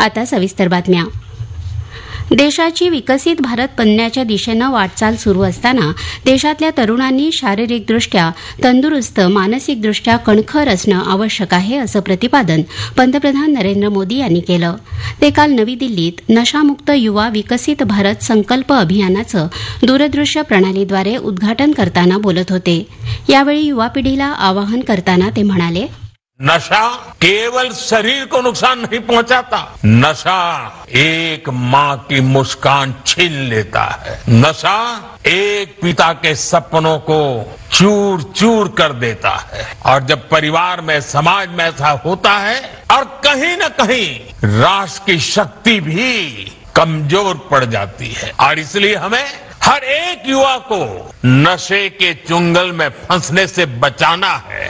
आता सविस्तर बातम्या. देशाची विकसित भारत बनण्याच्या दिशेनं वाटचाल सुरू असताना देशातल्या तरुणांनी शारीरिकदृष्ट्या तंदुरुस्त, मानसिकदृष्ट्या कणखर असणं आवश्यक आहे, असं प्रतिपादन पंतप्रधान नरेंद्र मोदी यांनी केलं. ते काल नवी दिल्लीत नशामुक्त युवा विकसित भारत संकल्प अभियानाचं दूरदृश्य प्रणालीद्वारे उद्घाटन करताना बोलत होते. यावेळी युवा पिढीला आवाहन करताना ते म्हणाले, नशा केवल शरीर को नुकसान नहीं पहुंचाता, नशा एक माँ की मुस्कान छीन लेता है. नशा एक पिता के सपनों को चूर चूर कर देता है. और जब परिवार में, समाज में ऐसा होता है और कहीं न कहीं राष्ट्र की शक्ति भी कमजोर पड़ जाती है. और इसलिए हमें हर एक युवा को नशे के चुंगल में फंसने से बचाना है.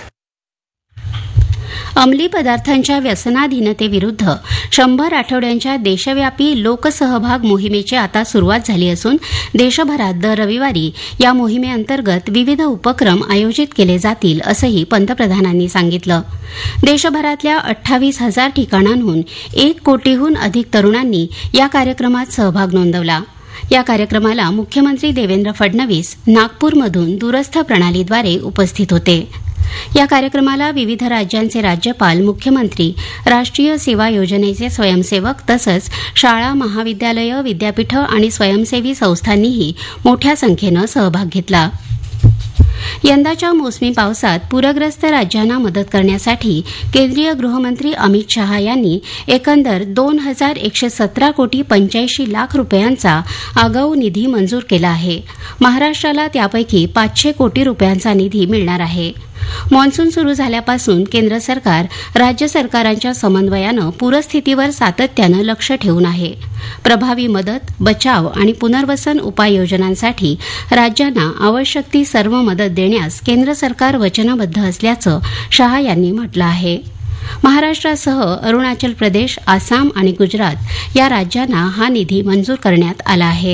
अंमली पदार्थांच्या व्यसनाधीनतेविरुद्ध 100 आठवड्यांच्या देशव्यापी लोकसहभाग मोहिमेची आता सुरुवात झाली असून देशभरात दर रविवारी या मोहिमेअंतर्गत विविध उपक्रम आयोजित केले जातील, असंही पंतप्रधानांनी सांगितलं. देशभरातल्या 28,000 ठिकाणांहून 1 कोटीहून अधिक तरुणांनी या कार्यक्रमात सहभाग नोंदवला. या कार्यक्रमाला मुख्यमंत्री देवेंद्र फडणवीस नागपूरमधून दूरस्थ प्रणालीद्वारे उपस्थित होते. या कार्यक्रमाला विविध राज्यांचे राज्यपाल, मुख्यमंत्री, राष्ट्रीय सेवा योजनेचे स्वयंसेवक तसंच शाळा, महाविद्यालयं, विद्यापीठं आणि स्वयंसेवी संस्थांनीही मोठ्या संख्येनं सहभाग घेतला. यंदाच्या मोसमी पावसात पूरग्रस्त राज्यांना मदत करण्यासाठी केंद्रीय गृहमंत्री अमित शहा यांनी एकंदर 2,117 कोटी 85 लाख रुपयांचा आगाऊ निधी मंजूर केला आहे. महाराष्ट्राला त्यापैकी 500 कोटी रुपयांचा निधी मिळणार आहे. मान्सून सुरू झाल्यापासून केंद्र सरकार राज्य सरकारांच्या समन्वयानं पूरस्थितीवर सातत्यानं लक्ष ठेवून आहे. प्रभावी मदत, बचाव आणि पुनर्वसन उपाययोजनांसाठी राज्यांना आवश्यक ती सर्व मदत देण्यास केंद्र सरकार वचनबद्ध असल्याचं शहा यांनी म्हटलं आहे. महाराष्ट्रासह अरुणाचल प्रदेश, आसाम आणि गुजरात या राज्यांना हा निधी मंजूर करण्यात आला आहे.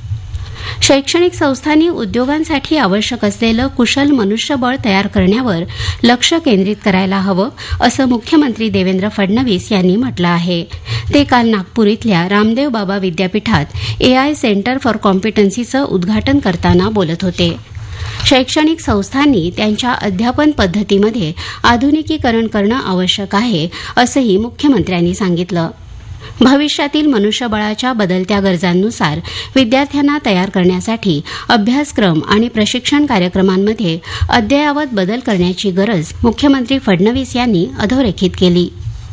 शैक्षणिक संस्थांनी उद्योगांसाठी आवश्यक असलेलं कुशल मनुष्यबळ तयार करण्यावर लक्ष केंद्रित करायला हवं, असं मुख्यमंत्री देवेंद्र फडणवीस यांनी म्हटलं आहे. ते काल नागपूर इथल्या रामदेव बाबा विद्यापीठात AI सेंटर फॉर कॉम्पिटन्सीचं उद्घाटन करताना बोलत होते. शैक्षणिक संस्थांनी त्यांच्या अध्यापन पद्धतीमध्ये आधुनिकीकरण करणं आवश्यक आहे, असंही मुख्यमंत्र्यांनी सांगितलं. भविष्यातील मनुष्यबळाच्या बदलत्या गरजांनुसार विद्यार्थ्यांना तयार करण्यासाठी अभ्यासक्रम आणि प्रशिक्षण कार्यक्रमांमध्ये अद्ययावत बदल करण्याची गरज मुख्यमंत्री फडणवीस यांनी अधोरेखित केली.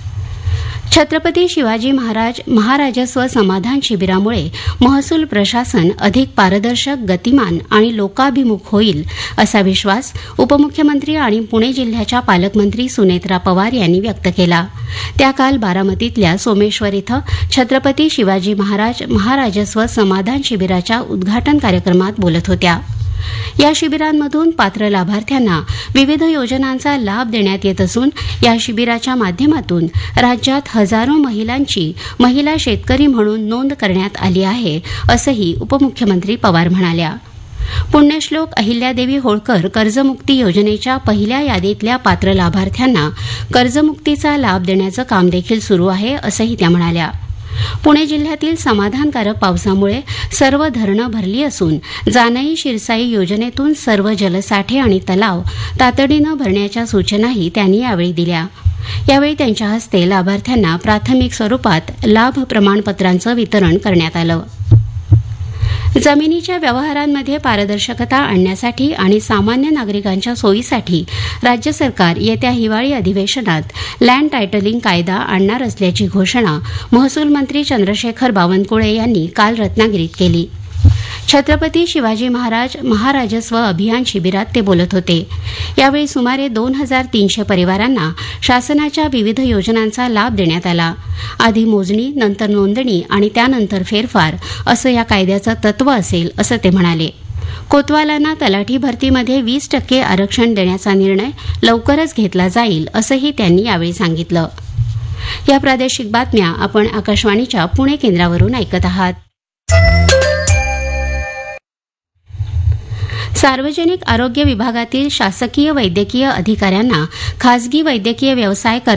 छत्रपती शिवाजी महाराज महाराजस्व समाधान शिबिरामुळे महसूल प्रशासन अधिक पारदर्शक, गतिमान आणि लोकाभिमुख होईल, असा विश्वास उपमुख्यमंत्री आणि पुणे जिल्ह्याच्या पालकमंत्री सुनेत्रा पवार यांनी व्यक्त केला. त्या काल बारामतीतल्या सोमेश्वर इथं छत्रपती शिवाजी महाराज महाराजस्व समाधान शिबिराच्या उद्घाटन कार्यक्रमात बोलत होत्या. या शिबिरांमधून पात्र लाभार्थ्यांना विविध योजनांचा लाभ देण्यात येत असून या शिबिराच्या माध्यमातून राज्यात हजारो महिलांची महिला शेतकरी म्हणून नोंद करण्यात आली आहे, असंही उपमुख्यमंत्री पवार म्हणाल्या. पुण्यश्लोक अहिल्यादेवी होळकर कर्जमुक्ती योजनेच्या पहिल्या यादीतल्या पात्र लाभार्थ्यांना कर्जमुक्तीचा लाभ देण्याचं काम देखील सुरू आहे, असंही त्या म्हणाल्या. पुणे जिल्ह्यातील समाधानकारक पावसामुळे सर्व धरणं भरली असून जानाई शिरसाई योजनेतून सर्व जलसाठे आणि तलाव तातडीनं भरण्याच्या सूचनाही त्यांनी यावेळी दिल्या. यावेळी त्यांच्या हस्ते लाभार्थ्यांना प्राथमिक स्वरूपात लाभ प्रमाणपत्रांचं वितरण करण्यात आलं. जमिनीच्या व्यवहारांमध्ये पारदर्शकता आणण्यासाठी आणि सामान्य नागरिकांच्या सोयीसाठी राज्य सरकार येत्या हिवाळी अधिवेशनात लँड टायटलिंग कायदा आणणार असल्याची घोषणा महसूल मंत्री चंद्रशेखर बावनकुळे यांनी काल रत्नागिरीत केली. छत्रपती शिवाजी महाराज महाराजस्व अभियान शिबिरात ते बोलत होते. यावेळी सुमारे 2,300 परिवारांना शासनाच्या विविध योजनांचा लाभ देण्यात आला. आधी मोजणी, नंतर नोंदणी आणि त्यानंतर फेरफार असं या कायद्याचं तत्व असेल, असं ते म्हणाले. कोतवालांना तलाठी भरतीमध्ये 20% आरक्षण देण्याचा निर्णय लवकरच घेतला जाईल, असंही त्यांनी यावेळी सांगितलं. या प्रादेशिक बातम्या आपण आकाशवाणीच्या पुणे केंद्रावरून ऐकत आहात. सार्वजनिक आरोग्य विभागातील शासकीय वैद्यकीय अधिकाऱ्यांना खासगी वैद्यकीय व्यवसाय